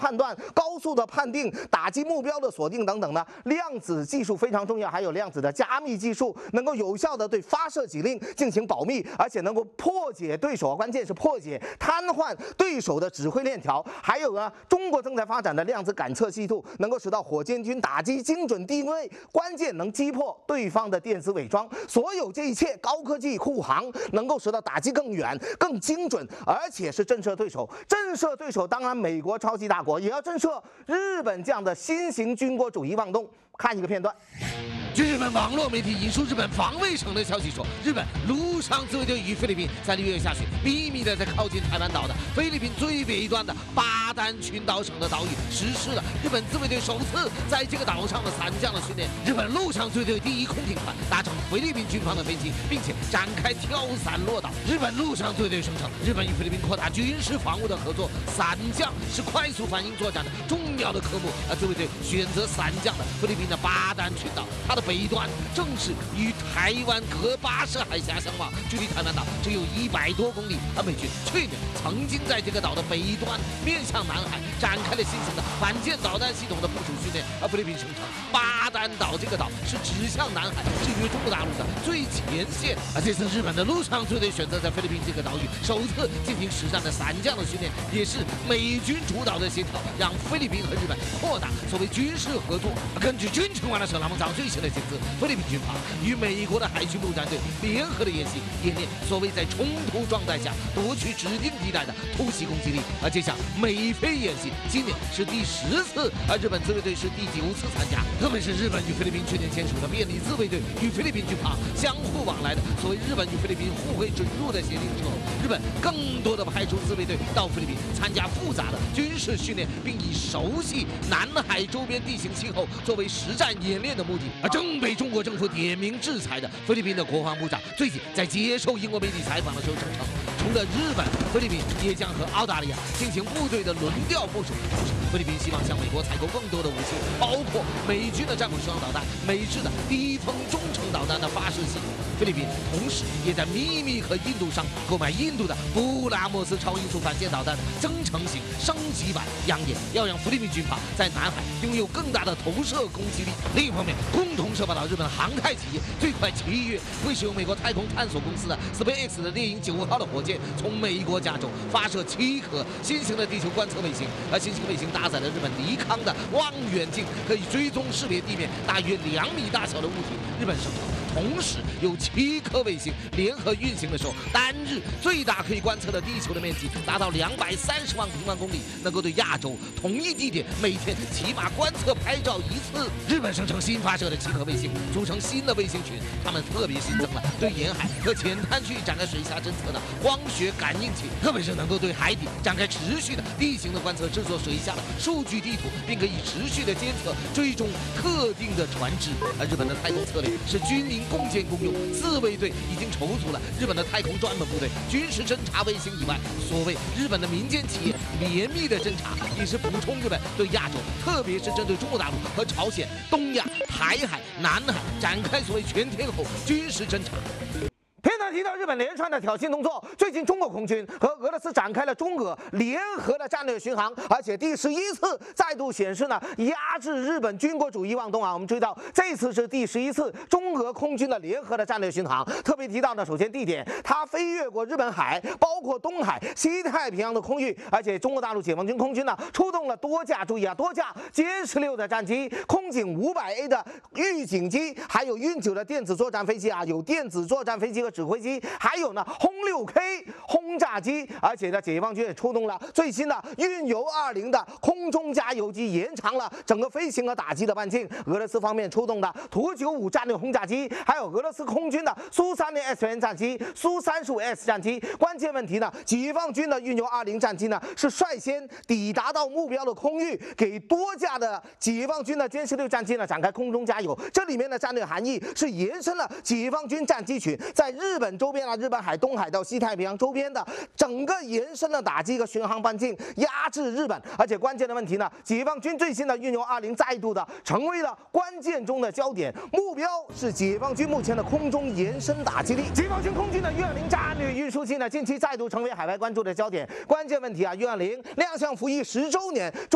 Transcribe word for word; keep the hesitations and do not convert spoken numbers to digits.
判断、高速的判定、打击目标的锁定等等呢，量子技术非常重要，还有量子的加密技术，能够有效的对发射指令进行保密，而且能够破解对手，关键是破解瘫痪对手的指挥链条。还有呢，中国正在发展的量子感测系统，能够使到火箭军打击精准定位，关键能击破对方的电子伪装。所有这一切高科技护航，能够使到打击更远、更精准，而且是震慑对手。震慑对手，当然美国超级大国也要震慑日本这样的新型军国主义妄动。看一个片段。 据日本网络媒体引述日本防卫省的消息说，日本陆上自卫队与菲律宾在六月下旬秘密的在靠近台湾岛的菲律宾最北端的巴丹群岛省的岛屿实施了日本自卫队首次在这个岛上的伞降的训练。日本陆上自卫队第一空艇团搭乘菲律宾军方的飞机，并且展开跳伞落岛。日本陆上自卫队声称，日本与菲律宾扩大军事防务的合作，伞降是快速反应作战的重要的科目。而自卫队选择伞降的菲律宾的巴丹群岛，它的北端正是与台湾隔巴士海峡相望，距离台湾岛只有一百多公里。而美军去年曾经在这个岛的北端面向南海展开了新型的反舰导弹系统的部署训练。而菲律宾声称，巴丹岛这个岛是指向南海，是于中国大陆的最前线。而这次日本的陆上自卫队选择在菲律宾这个岛屿首次进行实战的伞降的训练，也是美军主导的协调，让菲律宾和日本扩大所谓军事合作。根据军情网的社栏目上最新的薪资，菲律宾军方与美国的海军陆战队联合的演习，演练所谓在冲突状态下夺取指定地带的突袭攻击力。而这项美菲演习今年是第十次，而日本自卫队是第九次参加。特别是日本与菲律宾去年签署的便利自卫队与菲律宾军方相互往来的所谓日本与菲律宾互惠准入的协定之后，日本更多的派出自卫队到菲律宾参加复杂的军事训练，并以熟悉南海周边地形气候作为实战演练的目的。而正被中国政府点名制裁的菲律宾的国防部长，最近在接受英国媒体采访的时候声称，除了日本，菲律宾也将和澳大利亚进行部队的轮调部署。同时，菲律宾希望向美国采购更多的武器，包括美军的战斧巡航导弹、美制的低风中程导弹的发射系统。菲律宾同时也在秘密和印度商购买印度的布拉莫斯超音速反舰导弹的增程型升级版，扬言要让菲律宾军方在南海拥有更大的投射攻击力。另一方面，共同社报道，日本航太企业最快七月会使用美国太空探索公司的 SpaceX 的猎鹰九号的火箭，从美国加州发射七颗新型的地球观测卫星。而新型卫星搭载了日本尼康的望远镜，可以追踪识别地面大约两米大小的物体。日本声称，同时有七颗卫星联合运行的时候，单日最大可以观测的地球的面积达到两百三十万平方公里，能够对亚洲同一地点每天起码观测拍照一次。日本声称，新发射的七颗卫星组成新的卫星群，他们特别新增了对沿海和浅滩区域展开水下侦测的光学感应器，特别是能够对海底展开持续的地形的观测，制作水下的数据地图，并可以持续的监测追踪特定的船只。而日本的太空策略是军民共建共用，自卫队已经筹组了日本的太空专门部队，军事侦察卫星以外，所谓日本的民间企业联密的侦察，也是补充日本对亚洲，特别是针对中国大陆和朝鲜、东亚、台海、南海展开所谓全天候军事侦察。 片段提到日本连串的挑衅动作，最近中国空军和俄罗斯展开了中俄联合的战略巡航，而且第十一次再度显示呢压制日本军国主义妄动啊。我们注意到这次是第十一次中俄空军的联合的战略巡航，特别提到呢，首先地点它飞越过日本海，包括东海、西太平洋的空域，而且中国大陆解放军空军呢出动了多架，注意啊，多架歼十六的战机、空警五百 A 的预警机，还有运九的电子作战飞机啊，有电子作战飞机和指挥机，还有呢轰六 K 轰炸机，而且呢解放军也出动了最新的运油二零的空中加油机，延长了整个飞行和打击的半径。俄罗斯方面出动的图九五战略轰炸机，还有俄罗斯空军的苏三零 S 战机、苏三十五 S 战机。关键问题呢，解放军的运油二零战机呢是率先抵达到目标的空域，给多架的解放军的歼十六战机呢展开空中加油。这里面的战略含义是延伸了解放军战机群在日本周边啊，日本海、东海到西太平洋周边的整个延伸的打击和巡航半径，压制日本。而且关键的问题呢，解放军最新的运油二零再度的成为了关键中的焦点，目标是解放军目前的空中延伸打击力。解放军空军的运二零战略运输机呢，近期再度成为海外关注的焦点。关键问题啊，运二零亮相服役十周年。